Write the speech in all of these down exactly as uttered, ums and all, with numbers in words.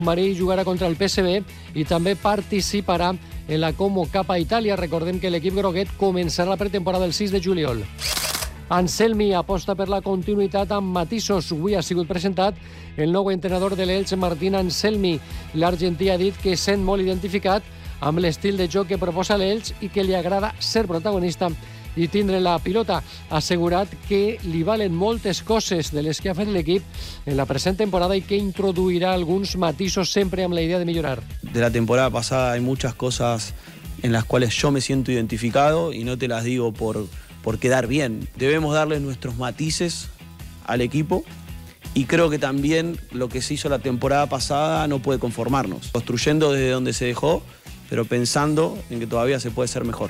Marí jugarà contra el P S V i també participarà en la Como Cup a Itàlia. Recordem que l'equip groguet començarà la pretemporada el sis de juliol. Anselmi aposta per la continuïtat amb matisos. Avui ha sigut presentat el nou entrenador de l'Elx, Martín Anselmi. L'argentí ha dit que sent molt identificat amb l'estil de joc que proposa l'Elx i que li agrada ser protagonista i tindre la pilota. Ha assegurat que li valen moltes coses de les que ha fet l'equip en la present temporada y que introduirá algunos matisos siempre amb la idea de mejorar. De la temporada pasada hay muchas cosas en las cuales yo me siento identificado y no te las digo por, por quedar bien. Debemos darle nuestros matices al equipo y creo que también lo que se hizo la temporada pasada no puede conformarnos. Construyendo desde donde se dejó, pero pensando en que todavía se puede ser mejor.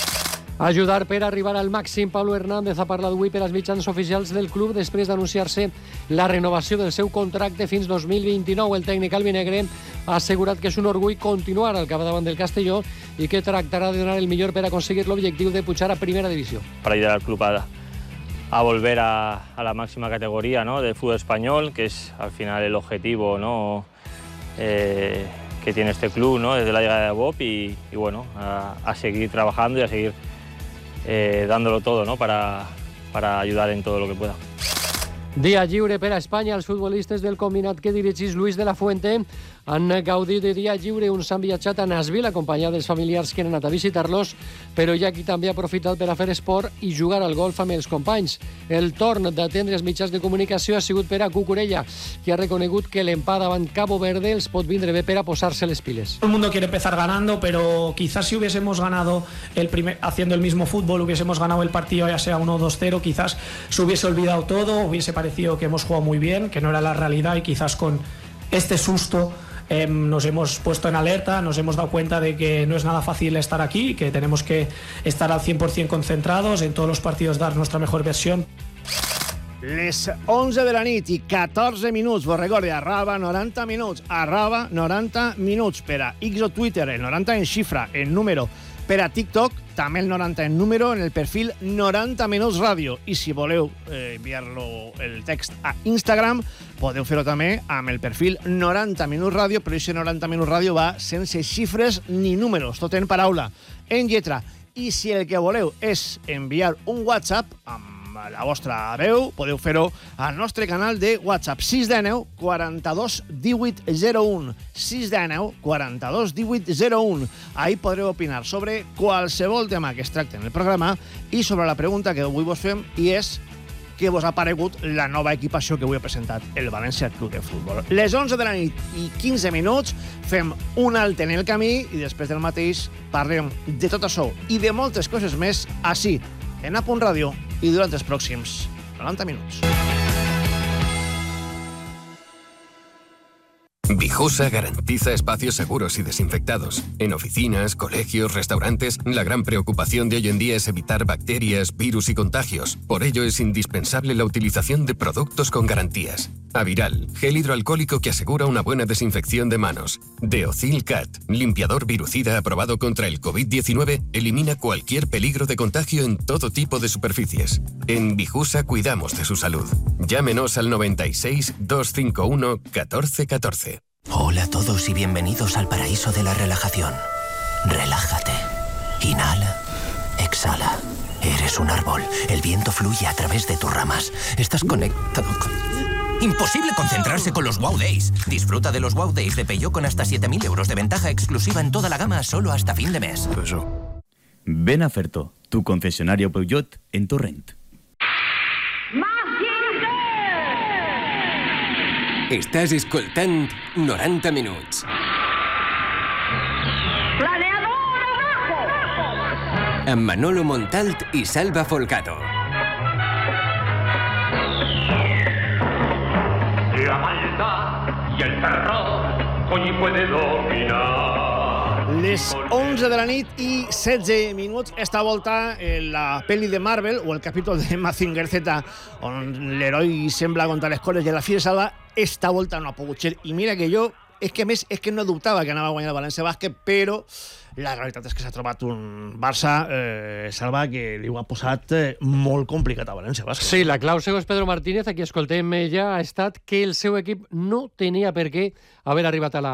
Ajudar per arribar al màxim. Pablo Hernández ha parlat avui per als mitjans oficials del club després d'anunciar-se la renovació del seu contracte fins dos mil vint-i-nou. El tècnic albinegre ha assegurat que és un orgull continuar al capdavant del Castelló i que tractarà de donar el millor per aconseguir l'objectiu de pujar a primera divisió. Para ayudar al club a, a volver a, a la máxima categoría, ¿no?, del fútbol español, que es al final el objetivo, ¿no?, eh, que tiene este club, ¿no?, desde la llegada de Bob y, y bueno, a, a seguir trabajando y a seguir Eh, dándolo todo, ¿no?, para, para ayudar en todo lo que pueda. Dia lliure per a Espanya. Els futbolistes del combinat que dirigís Luis de la Fuente han gaudit de dia lliure. Uns han viatjat a Nashville acompanyats dels familiars que han anat a visitar-los, però hi ha qui també ha aprofitat per a fer esport i jugar al golf amb els companys. El torn d'atendre els mitjans de comunicació ha sigut per a Cucurella, que ha reconegut que l'empat davant Cabo Verde els pot vindre bé per a posar-se les piles. Todo el mundo quiere empezar ganando, pero quizás si hubiésemos ganado el primer, haciendo el mismo fútbol, hubiésemos ganado el partido ya sea uno dos cero, quizás se hubiese olvidado todo, hubiese parecido que hemos jugado muy bien, que no era la realidad, y quizás con este susto Eh, nos hemos puesto en alerta, nos hemos dado cuenta de que no es nada fácil estar aquí, que tenemos que estar al cien por ciento concentrados, en todos los partidos dar nuestra mejor versión. Les onze de la nit i catorze minuts, vos recordo, arroba noranta minuts, arroba noranta minuts per a X o Twitter, el noranta en xifra, en número, per a TikTok, també el noranta en número, en el perfil noranta minuts ràdio. I si voleu eh, enviar-lo el text a Instagram, podeu fer-ho també amb el perfil noranta minuts ràdio, però aquest noranta minuts ràdio va sense xifres ni números, tot en paraula, en lletra. I si el que voleu és enviar un WhatsApp amb la vostra veu, podeu fer-ho al nostre canal de WhatsApp sis cents nou quaranta-dos divuit zero u sis cents nou quaranta-dos divuit zero u. Ahí podreu opinar sobre qualsevol tema que es tracti en el programa i sobre la pregunta que avui vos fem, i és què vos ha paregut la nova equipació que avui ha presentat el València Club de Futbol. Les onze de la nit i quinze minuts fem un alt en el camí i després del mateix parlem de tot això i de moltes coses més així, en A Punt Ràdio, i durant els pròxims noranta minuts. Vijosa garantiza espacios seguros y desinfectados. En oficinas, colegios, restaurantes, la gran preocupación de hoy en día es evitar bacterias, virus y contagios. Por ello es indispensable la utilización de productos con garantías. Aviral, gel hidroalcohólico que asegura una buena desinfección de manos. Deocil Cat, limpiador virucida aprobado contra el covid diecinueve, elimina cualquier peligro de contagio en todo tipo de superficies. En Vijusa cuidamos de su salud. Llámenos al noventa y seis, doscientos cincuenta y uno, catorce catorce. Hola a todos y bienvenidos al paraíso de la relajación. Relájate. Inhala. Exhala. Eres un árbol. El viento fluye a través de tus ramas. Estás conectado con... Imposible concentrarse con los Wow Days. Disfruta de los Wow Days de Peugeot con hasta siete mil euros de ventaja exclusiva en toda la gama solo hasta fin de mes. Ven a Ferto, tu concesionario Peugeot en Torrent. Estàs escoltant noranta minuts. ¡Planeador abajo! Amb Manolo Montalt i Salva Folgado. La maldad y el terror hoy puede dominar. Les onze de la nit i setze minuts. Esta volta la pel·li de Marvel o el capítol de Mazinger Z on l'heroi sembla contra les coles i la fi de salva, esta volta no ha pogut ser. I mira que jo, és que més, és que no dubtava que anava a guanyar el València Bàsquet, però La realitat és que s'ha trobat un Barça, eh, Salva, que li ho ha posat eh, molt complicat a València Bàsquet. Sí, la clau, segons Pedro Martínez, a qui escoltem ja, ha estat que el seu equip no tenia per què haver arribat a la